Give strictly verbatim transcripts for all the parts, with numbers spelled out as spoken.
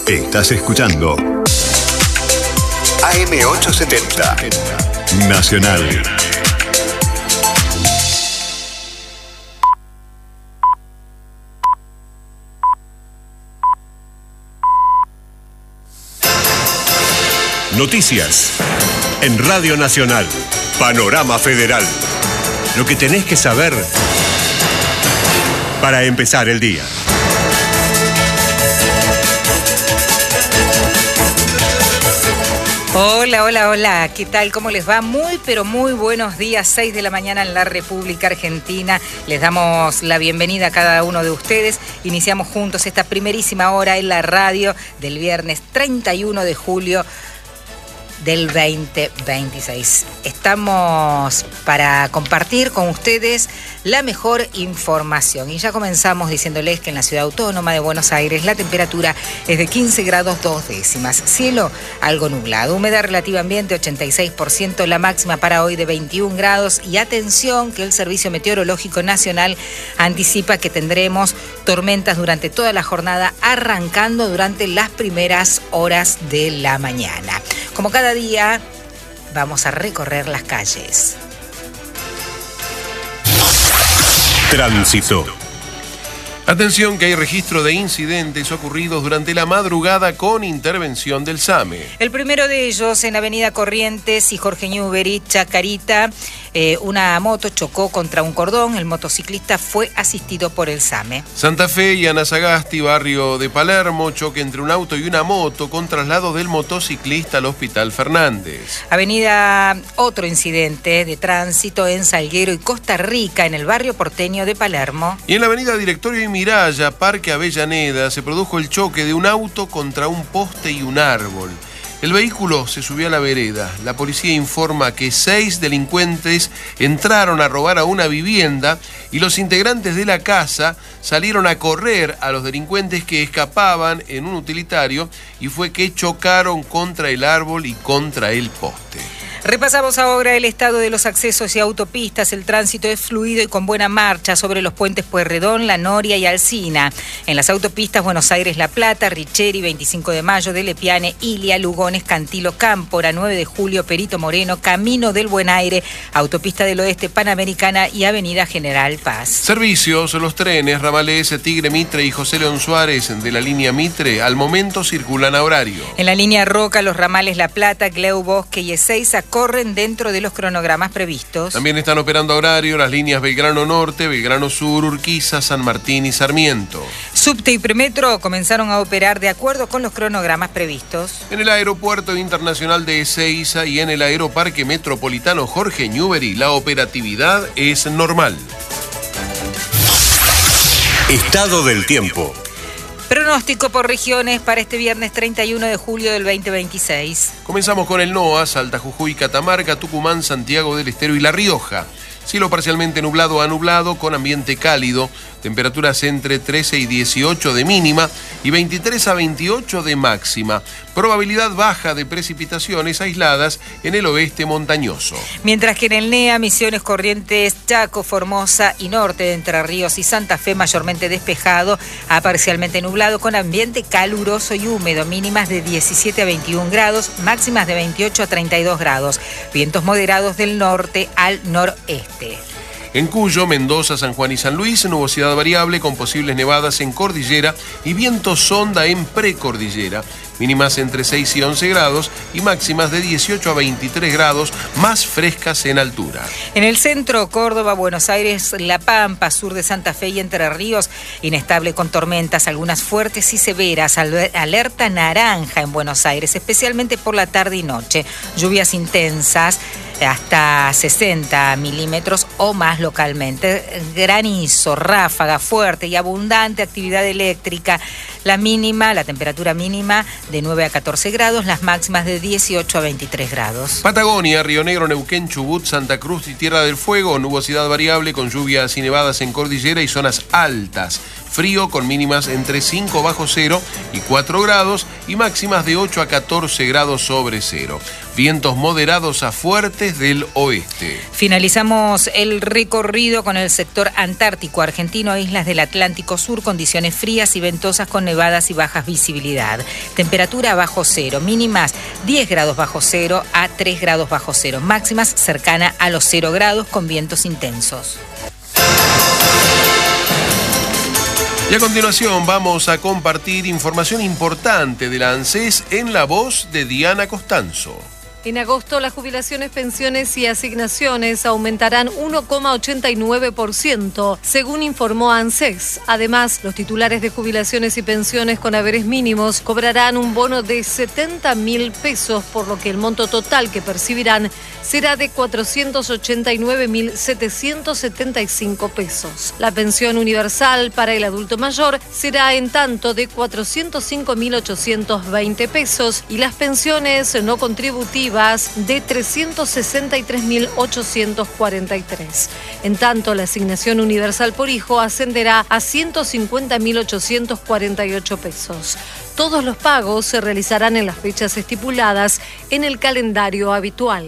Estás escuchando A M ochocientos setenta Nacional. Noticias en Radio Nacional. Panorama Federal. Lo que tenés que saber para empezar el día. Hola, hola, hola. ¿Qué tal? ¿Cómo les va? Muy, pero muy buenos días. seis de la mañana en la República Argentina. Les damos la bienvenida a cada uno de ustedes. Iniciamos juntos esta primerísima hora en la radio del viernes treinta y uno de julio del veinte veintiséis. Estamos para compartir con ustedes la mejor información. Y ya comenzamos diciéndoles que en la ciudad autónoma de Buenos Aires la temperatura es de quince grados dos décimas. Cielo algo nublado. Humedad relativa ambiente ochenta y seis por ciento. La máxima para hoy de veintiún grados. Y atención que el Servicio Meteorológico Nacional anticipa que tendremos tormentas durante toda la jornada, arrancando durante las primeras horas de la mañana. Como cada día, vamos a recorrer las calles. Tránsito. Atención que hay registro de incidentes ocurridos durante la madrugada con intervención del SAME. El primero de ellos en Avenida Corrientes y Jorge Newbery, Chacarita. Eh, una moto chocó contra un cordón. El motociclista fue asistido por el SAME. Santa Fe y Anasagasti, barrio de Palermo, choque entre un auto y una moto con traslado del motociclista al Hospital Fernández. Avenida, otro incidente de tránsito en Salguero y Costa Rica, en el barrio porteño de Palermo. Y en la avenida Directorio y Miraya, Parque Avellaneda, se produjo el choque de un auto contra un poste y un árbol. El vehículo se subió a la vereda. La policía informa que seis delincuentes entraron a robar a una vivienda y los integrantes de la casa salieron a correr a los delincuentes que escapaban en un utilitario y fue que chocaron contra el árbol y contra el poste. Repasamos ahora el estado de los accesos y autopistas. El tránsito es fluido y con buena marcha sobre los puentes Pueyrredón, La Noria y Alsina. En las autopistas Buenos Aires-La Plata, Richeri, veinticinco de mayo, de Lepiane, Ilia, Lugones, Cantilo, Cámpora, nueve de julio, Perito Moreno, Camino del Buen Aire, Autopista del Oeste, Panamericana y Avenida General Paz. Servicios, los trenes, ramales Tigre, Mitre y José León Suárez de la línea Mitre, al momento circulan a horario. En la línea Roca, los ramales La Plata, Gleu, Bosque y Ezeiza corren dentro de los cronogramas previstos. También están operando a horario las líneas Belgrano Norte, Belgrano Sur, Urquiza, San Martín y Sarmiento. Subte y Premetro comenzaron a operar de acuerdo con los cronogramas previstos. En el Aeropuerto Internacional de Ezeiza y en el Aeroparque Metropolitano Jorge Newbery, la operatividad es normal. Estado del tiempo. Pronóstico por regiones para este viernes treinta y uno de julio del veinte veintiséis. Comenzamos con el NOA, Salta, Jujuy, Catamarca, Tucumán, Santiago del Estero y La Rioja. Cielo parcialmente nublado a nublado con ambiente cálido, temperaturas entre trece y dieciocho de mínima y veintitrés a veintiocho de máxima. Probabilidad baja de precipitaciones aisladas en el oeste montañoso. Mientras que en el NEA, Misiones, Corrientes, Chaco, Formosa y norte de Entre Ríos y Santa Fe mayormente despejado a parcialmente nublado con ambiente caluroso y húmedo, mínimas de diecisiete a veintiún grados, máximas de veintiocho a treinta y dos grados. Vientos moderados del norte al noreste. En Cuyo, Mendoza, San Juan y San Luis, nubosidad variable con posibles nevadas en cordillera y viento sonda en precordillera. Mínimas entre seis y once grados y máximas de dieciocho a veintitrés grados, más frescas en altura. En el centro, Córdoba, Buenos Aires, La Pampa, sur de Santa Fe y Entre Ríos, inestable con tormentas, algunas fuertes y severas. Alerta naranja en Buenos Aires, especialmente por la tarde y noche. Lluvias intensas hasta sesenta milímetros o más localmente. Granizo, ráfaga fuerte y abundante actividad eléctrica. La mínima, la temperatura mínima de nueve a catorce grados, las máximas de dieciocho a veintitrés grados. Patagonia, Río Negro, Neuquén, Chubut, Santa Cruz y Tierra del Fuego, nubosidad variable con lluvias y nevadas en cordillera y zonas altas. frío con mínimas entre cinco bajo cero y cuatro grados y máximas de ocho a catorce grados sobre cero. Vientos moderados a fuertes del oeste. Finalizamos el recorrido con el sector antártico argentino, islas del Atlántico Sur, condiciones frías y ventosas con nevadas y bajas visibilidad. Temperatura bajo cero, mínimas diez grados bajo cero a tres grados bajo cero, máximas cercana a los cero grados con vientos intensos. Y a continuación vamos a compartir información importante de la ANSES en la voz de Diana Costanzo. En agosto, las jubilaciones, pensiones y asignaciones aumentarán uno coma ochenta y nueve por ciento, según informó ANSES. Además, los titulares de jubilaciones y pensiones con haberes mínimos cobrarán un bono de setenta mil pesos, por lo que el monto total que percibirán será de cuatrocientos ochenta y nueve mil setecientos setenta y cinco pesos. La pensión universal para el adulto mayor será en tanto de cuatrocientos cinco mil ochocientos veinte pesos y las pensiones no contributivas de trescientos sesenta y tres mil ochocientos cuarenta y tres. En tanto, la asignación universal por hijo ascenderá a ciento cincuenta mil ochocientos cuarenta y ocho pesos. Todos los pagos se realizarán en las fechas estipuladas en el calendario habitual.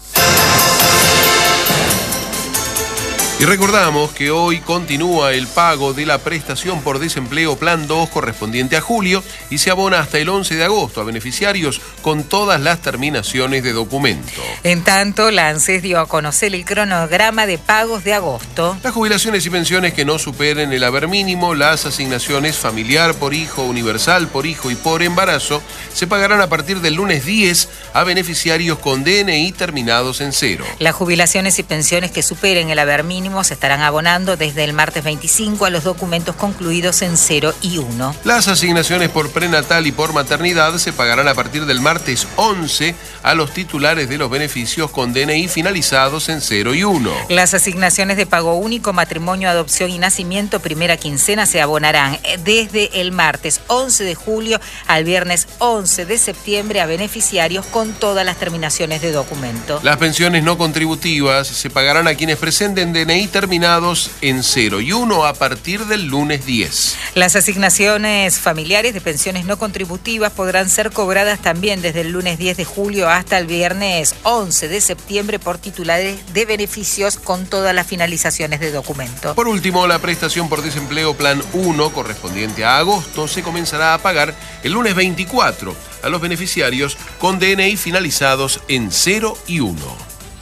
Y recordamos que hoy continúa el pago de la prestación por desempleo Plan dos correspondiente a julio y se abona hasta el once de agosto a beneficiarios con todas las terminaciones de documento. En tanto, la ANSES dio a conocer el cronograma de pagos de agosto. Las jubilaciones y pensiones que no superen el haber mínimo, las asignaciones familiar por hijo, universal por hijo y por embarazo se pagarán a partir del lunes diez a beneficiarios con D N I terminados en cero. Las jubilaciones y pensiones que superen el haber mínimo se estarán abonando desde el martes veinticinco a los documentos concluidos en cero y uno. Las asignaciones por prenatal y por maternidad se pagarán a partir del martes once a los titulares de los beneficios con D N I finalizados en cero y uno. Las asignaciones de pago único, matrimonio, adopción y nacimiento, primera quincena, se abonarán desde el martes once de julio al viernes once de septiembre a beneficiarios con todas las terminaciones de documento. Las pensiones no contributivas se pagarán a quienes presenten D N I terminados en cero y uno a partir del lunes diez. Las asignaciones familiares de pensiones no contributivas podrán ser cobradas también desde el lunes diez de julio hasta el viernes once de septiembre por titulares de beneficios con todas las finalizaciones de documento. Por último, la prestación por desempleo Plan uno correspondiente a agosto se comenzará a pagar el lunes veinticuatro a los beneficiarios con D N I finalizados en cero y uno.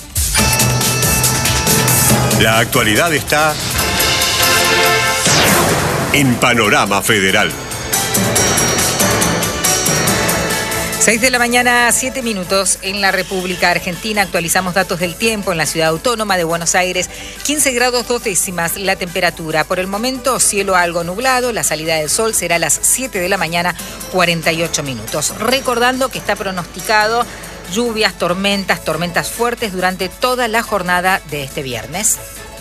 La actualidad está en Panorama Federal. seis de la mañana, siete minutos en la República Argentina. Actualizamos datos del tiempo en la ciudad autónoma de Buenos Aires. quince grados dos décimas la temperatura. Por el momento, cielo algo nublado. La salida del sol será a las siete de la mañana, cuarenta y ocho minutos. Recordando que está pronosticado lluvias, tormentas, tormentas fuertes durante toda la jornada de este viernes.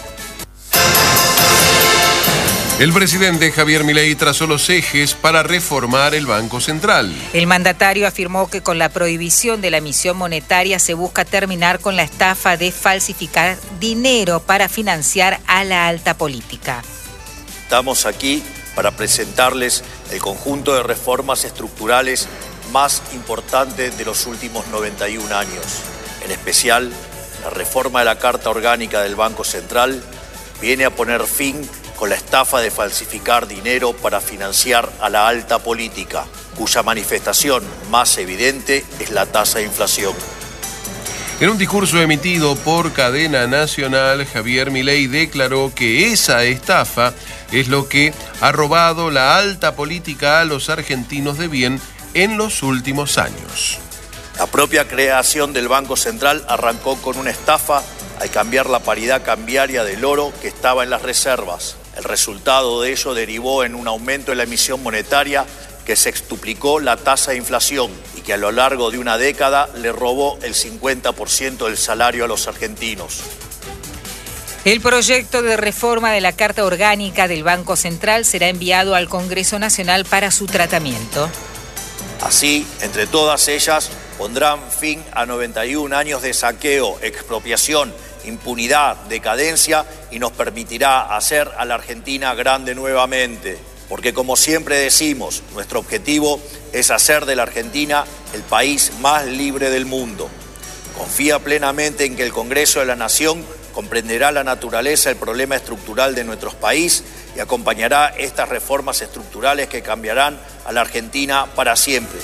El presidente Javier Milei trazó los ejes para reformar el Banco Central. El mandatario afirmó que con la prohibición de la emisión monetaria se busca terminar con la estafa de falsificar dinero para financiar a la alta política. Estamos aquí para presentarles el conjunto de reformas estructurales más importantes de los últimos noventa y un años. En especial, la reforma de la Carta Orgánica del Banco Central viene a poner fin con la estafa de falsificar dinero para financiar a la alta política, cuya manifestación más evidente es la tasa de inflación. En un discurso emitido por cadena nacional, Javier Milei declaró que esa estafa es lo que ha robado la alta política a los argentinos de bien en los últimos años. La propia creación del Banco Central arrancó con una estafa al cambiar la paridad cambiaria del oro que estaba en las reservas. El resultado de ello derivó en un aumento en la emisión monetaria que sextuplicó la tasa de inflación y que a lo largo de una década le robó el cincuenta por ciento del salario a los argentinos. El proyecto de reforma de la Carta Orgánica del Banco Central será enviado al Congreso Nacional para su tratamiento. Así, entre todas ellas, pondrán fin a noventa y un años de saqueo, expropiación, impunidad, decadencia y nos permitirá hacer a la Argentina grande nuevamente. porque como siempre decimos, nuestro objetivo es hacer de la Argentina el país más libre del mundo. Confía plenamente en que el Congreso de la Nación comprenderá la naturaleza del problema estructural de nuestro país y acompañará estas reformas estructurales que cambiarán a la Argentina para siempre.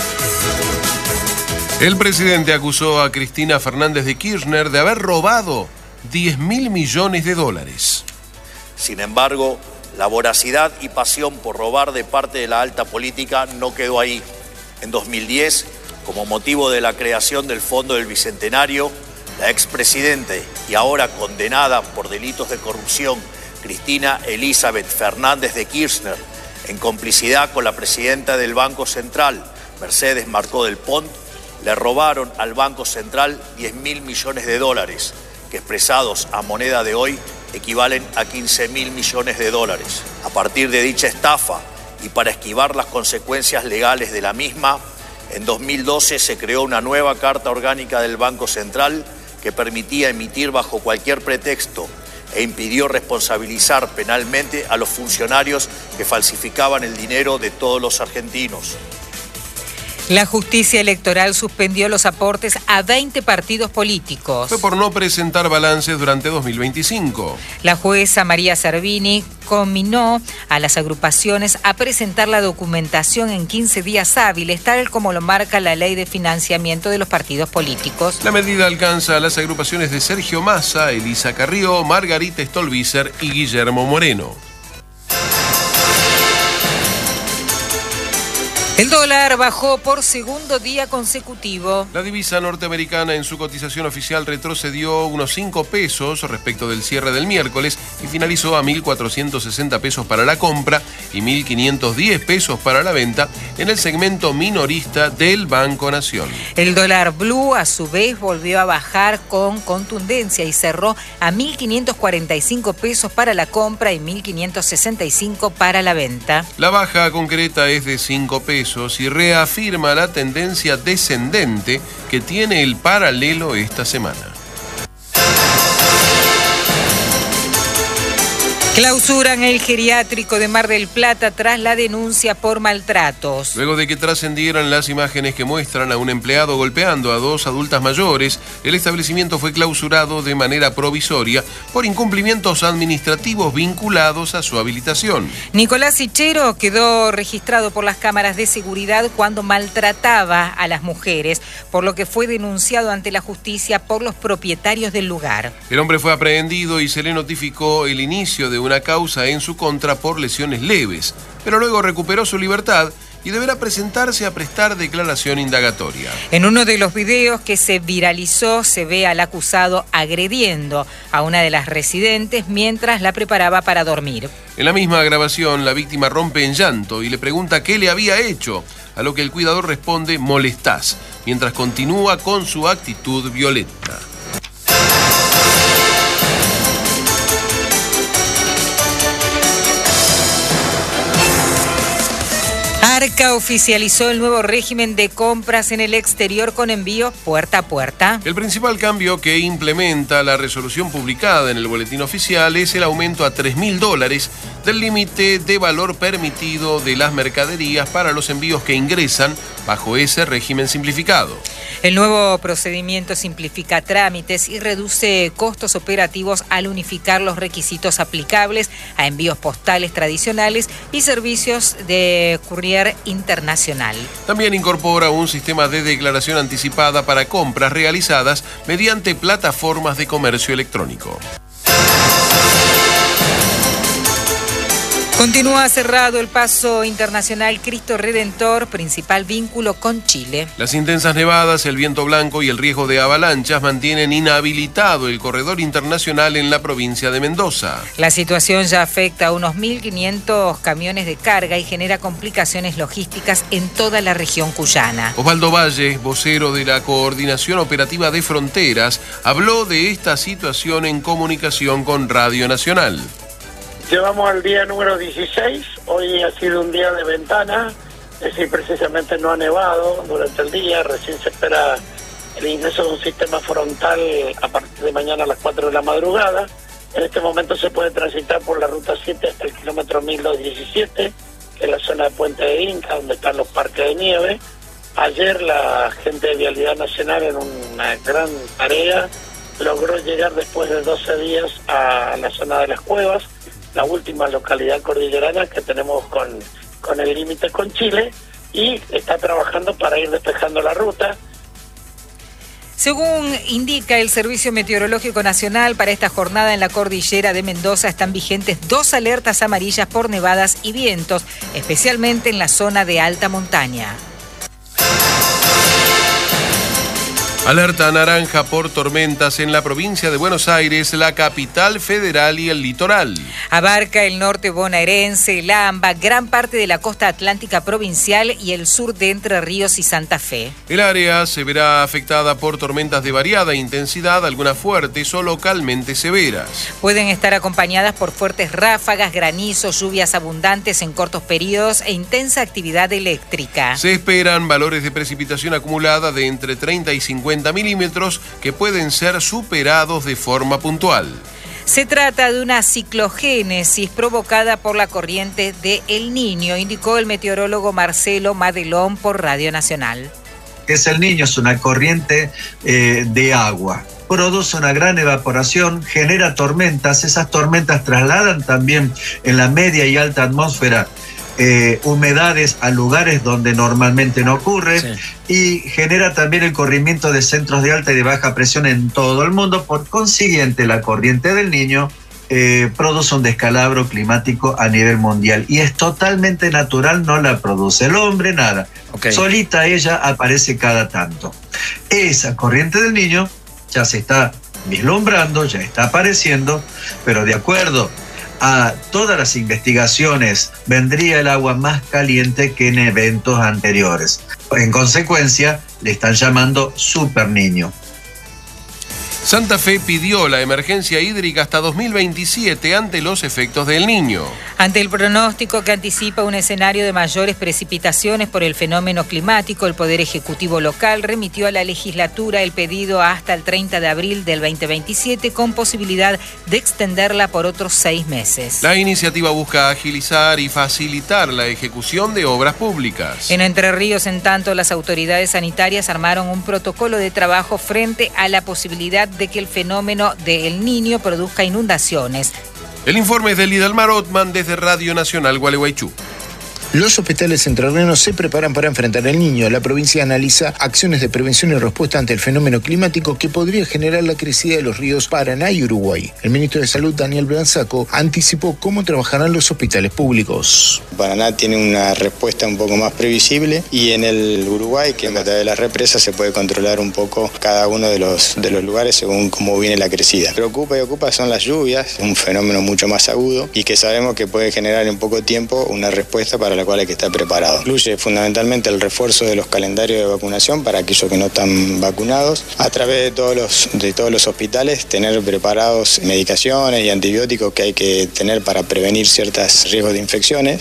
El presidente acusó a Cristina Fernández de Kirchner de haber robado diez mil millones de dólares. Sin embargo, la voracidad y pasión por robar de parte de la alta política no quedó ahí. En dos mil diez, como motivo de la creación del Fondo del Bicentenario, la expresidenta y ahora condenada por delitos de corrupción, Cristina Elizabeth Fernández de Kirchner, en complicidad con la presidenta del Banco Central, Mercedes Marcó del Pont, le robaron al Banco Central diez mil millones de dólares, que expresados a moneda de hoy equivalen a quince mil millones de dólares. A partir de dicha estafa y para esquivar las consecuencias legales de la misma, en dos mil doce se creó una nueva Carta Orgánica del Banco Central que permitía emitir bajo cualquier pretexto e impidió responsabilizar penalmente a los funcionarios que falsificaban el dinero de todos los argentinos. La justicia electoral suspendió los aportes a veinte partidos políticos. Fue por no presentar balances durante dos mil veinticinco. La jueza María Servini conminó a las agrupaciones a presentar la documentación en quince días hábiles, tal como lo marca la ley de financiamiento de los partidos políticos. La medida alcanza a las agrupaciones de Sergio Massa, Elisa Carrió, Margarita Stolbizer y Guillermo Moreno. El dólar bajó por segundo día consecutivo. La divisa norteamericana en su cotización oficial retrocedió unos cinco pesos respecto del cierre del miércoles y finalizó a mil cuatrocientos sesenta pesos para la compra y mil quinientos diez pesos para la venta en el segmento minorista del Banco Nación. El dólar blue a su vez volvió a bajar con contundencia y cerró a mil quinientos cuarenta y cinco pesos para la compra y mil quinientos sesenta y cinco para la venta. La baja concreta es de cinco pesos y reafirma la tendencia descendente que tiene el paralelo esta semana. Clausuran el geriátrico de Mar del Plata tras la denuncia por maltratos. Luego de que trascendieran las imágenes que muestran a un empleado golpeando a dos adultas mayores, el establecimiento fue clausurado de manera provisoria por incumplimientos administrativos vinculados a su habilitación. Nicolás Sichero quedó registrado por las cámaras de seguridad cuando maltrataba a las mujeres, por lo que fue denunciado ante la justicia por los propietarios del lugar. El hombre fue aprehendido y se le notificó el inicio de una causa en su contra por lesiones leves, pero luego recuperó su libertad y deberá presentarse a prestar declaración indagatoria. En uno de los videos que se viralizó se ve al acusado agrediendo a una de las residentes mientras la preparaba para dormir. En la misma grabación, la víctima rompe en llanto y le pregunta qué le había hecho, a lo que el cuidador responde molestás, mientras continúa con su actitud violenta. Arca oficializó el nuevo régimen de compras en el exterior con envío puerta a puerta. El principal cambio que implementa la resolución publicada en el boletín oficial es el aumento a tres mil dólares del límite de valor permitido de las mercaderías para los envíos que ingresan bajo ese régimen simplificado. El nuevo procedimiento simplifica trámites y reduce costos operativos al unificar los requisitos aplicables a envíos postales tradicionales y servicios de courier internacional. También incorpora un sistema de declaración anticipada para compras realizadas mediante plataformas de comercio electrónico. Continúa cerrado el paso internacional Cristo Redentor, principal vínculo con Chile. Las intensas nevadas, el viento blanco y el riesgo de avalanchas mantienen inhabilitado el corredor internacional en la provincia de Mendoza. La situación ya afecta a unos mil quinientos camiones de carga y genera complicaciones logísticas en toda la región cuyana. Osvaldo Valle, vocero de la Coordinación Operativa de Fronteras, habló de esta situación en comunicación con Radio Nacional. Llevamos al día número dieciséis, hoy ha sido un día de ventana, es decir, precisamente no ha nevado durante el día, recién se espera el ingreso de un sistema frontal a partir de mañana a las cuatro de la madrugada, En este momento se puede transitar por la ruta siete hasta el kilómetro mil doscientos diecisiete, que es la zona de Puente de Inca, donde están los parques de nieve. Ayer la gente de Vialidad Nacional, en una gran tarea, logró llegar después de doce días a la zona de las Cuevas, la última localidad cordillerana que tenemos con, con el límite con Chile, y está trabajando para ir despejando la ruta. Según indica el Servicio Meteorológico Nacional, para esta jornada en la cordillera de Mendoza están vigentes dos alertas amarillas por nevadas y vientos, especialmente en la zona de alta montaña. Alerta naranja por tormentas en la provincia de Buenos Aires, la capital federal y el litoral. Abarca el norte bonaerense, el AMBA, gran parte de la costa atlántica provincial y el sur de Entre Ríos y Santa Fe. El área se verá afectada por tormentas de variada intensidad, algunas fuertes o localmente severas. Pueden estar acompañadas por fuertes ráfagas, granizos, lluvias abundantes en cortos periodos e intensa actividad eléctrica. Se esperan valores de precipitación acumulada de entre treinta y cincuenta milímetros que pueden ser superados de forma puntual. Se trata de una ciclogénesis provocada por la corriente de El Niño, indicó el meteorólogo Marcelo Madelón por Radio Nacional. Es El Niño, es una corriente eh, de agua. Produce una gran evaporación, genera tormentas. Esas tormentas trasladan también en la media y alta atmósfera Eh, humedades a lugares donde normalmente no ocurre, sí. Y genera también el corrimiento de centros de alta y de baja presión en todo el mundo. Por consiguiente, la corriente del Niño eh, produce un descalabro climático a nivel mundial y es totalmente natural, no la produce el hombre, nada. Okay. Solita ella aparece cada tanto. Esa corriente del Niño ya se está vislumbrando, ya está apareciendo, pero de acuerdo a todas las investigaciones, vendría el agua más caliente que en eventos anteriores. En consecuencia, le están llamando Super Niño. Santa Fe pidió la emergencia hídrica hasta dos mil veintisiete ante los efectos del Niño. Ante el pronóstico que anticipa un escenario de mayores precipitaciones por el fenómeno climático, el Poder Ejecutivo local remitió a la legislatura el pedido hasta el treinta de abril del veinte veintisiete con posibilidad de extenderla por otros seis meses. La iniciativa busca agilizar y facilitar la ejecución de obras públicas. En Entre Ríos, en tanto, las autoridades sanitarias armaron un protocolo de trabajo frente a la posibilidad de que el fenómeno del Niño produzca inundaciones. El informe es de Lidalmar Ottman desde Radio Nacional Gualeguaychú. Los hospitales entrerrianos se preparan para enfrentar al Niño. La provincia analiza acciones de prevención y respuesta ante el fenómeno climático que podría generar la crecida de los ríos Paraná y Uruguay. El ministro de Salud, Daniel Blanzaco, anticipó cómo trabajarán los hospitales públicos. Paraná tiene una respuesta un poco más previsible y en el Uruguay, que a través de las represas se puede controlar un poco cada uno de los, de los lugares según cómo viene la crecida. Preocupa y ocupa son las lluvias, un fenómeno mucho más agudo y que sabemos que puede generar en poco tiempo una respuesta para la cual hay que estar preparado. Incluye fundamentalmente el refuerzo de los calendarios de vacunación para aquellos que no están vacunados. A través de todos los, de todos los hospitales, tener preparados medicaciones y antibióticos que hay que tener para prevenir ciertos riesgos de infecciones.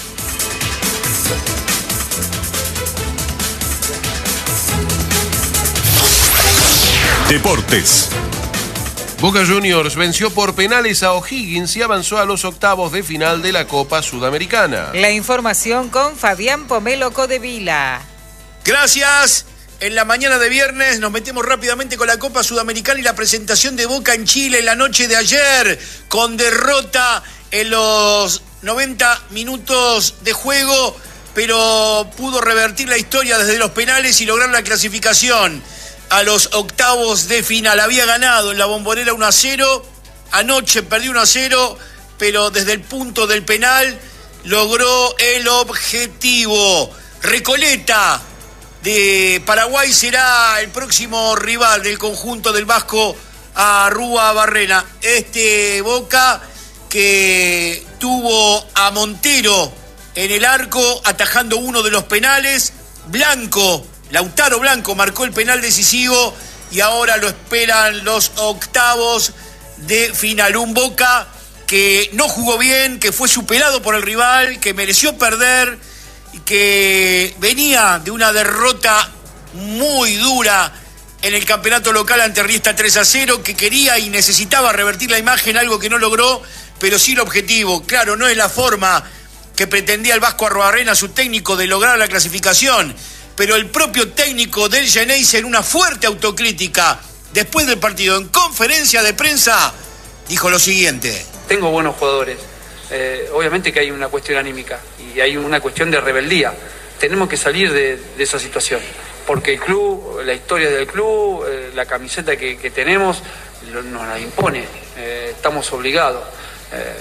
Deportes. Boca Juniors venció por penales a O'Higgins y avanzó a los octavos de final de la Copa Sudamericana. La información con Fabián Pomelo Codevila. Gracias. En la mañana de viernes nos metemos rápidamente con la Copa Sudamericana y la presentación de Boca en Chile en la noche de ayer, con derrota en los noventa minutos de juego, pero pudo revertir la historia desde los penales y lograr la clasificación a los octavos de final. Había ganado en la Bombonera uno a cero, anoche perdió uno a cero, pero desde el punto del penal logró el objetivo. Recoleta de Paraguay será el próximo rival del conjunto del Vasco Arrúa-Barrena. Este Boca que tuvo a Montero en el arco atajando uno de los penales. Blanco, Lautaro Blanco marcó el penal decisivo y ahora lo esperan los octavos de final. Un Boca que no jugó bien, que fue superado por el rival, que mereció perder y que venía de una derrota muy dura en el campeonato local ante Riestra tres a cero, que quería y necesitaba revertir la imagen, algo que no logró, pero sí el objetivo. Claro, no es la forma que pretendía el Vasco Arruabarrena, su técnico, de lograr la clasificación, pero el propio técnico del Geneise, en una fuerte autocrítica después del partido, en conferencia de prensa, dijo lo siguiente: tengo buenos jugadores, eh, obviamente que hay una cuestión anímica y hay una cuestión de rebeldía. Tenemos que salir de, de esa situación, porque el club, la historia del club, eh, la camiseta que, que tenemos lo, nos la impone, eh, estamos obligados. Eh,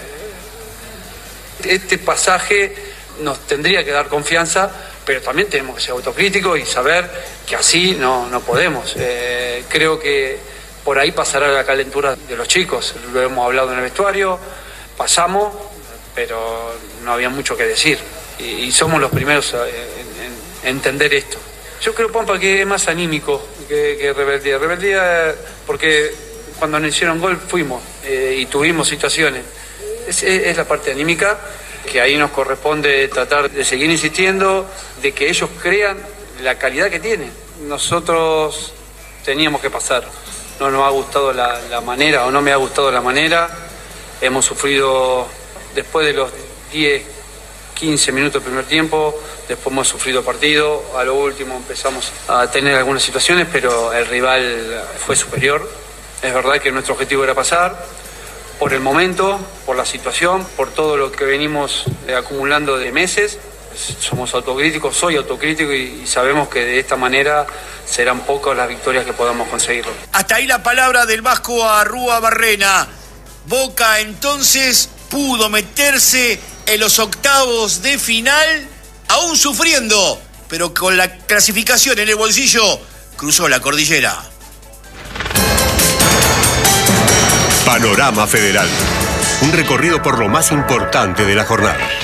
este pasaje nos tendría que dar confianza, pero también tenemos que ser autocríticos y saber que así no, no podemos. Eh, creo que por ahí pasará la calentura de los chicos, lo hemos hablado en el vestuario, pasamos, pero no había mucho que decir. Y, y somos los primeros en, en, en entender esto. Yo creo, Pampa, que es más anímico que, que rebeldía. Rebeldía porque cuando nos hicieron gol fuimos eh, y tuvimos situaciones. Es, es, es la parte anímica, que ahí nos corresponde tratar de seguir insistiendo, de que ellos crean la calidad que tienen. Nosotros teníamos que pasar. No nos ha gustado la, la manera, o no me ha gustado la manera. Hemos sufrido, después de los diez, quince minutos del primer tiempo, después hemos sufrido partido, a lo último empezamos a tener algunas situaciones, pero el rival fue superior. Es verdad que nuestro objetivo era pasar, por el momento, por la situación, por todo lo que venimos acumulando de meses. Somos autocríticos, soy autocrítico y, y sabemos que de esta manera serán pocas las victorias que podamos conseguir. Hasta ahí la palabra del Vasco Arruabarrena. Boca entonces pudo meterse en los octavos de final, aún sufriendo, pero con la clasificación en el bolsillo, cruzó la cordillera. Panorama Federal. Un recorrido por lo más importante de la jornada.